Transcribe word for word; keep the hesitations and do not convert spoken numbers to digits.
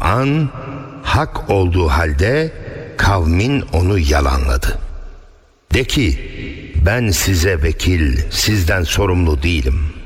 Kur'an hak olduğu halde kavmin onu yalanladı. De ki, ben size vekil, sizden sorumlu değilim.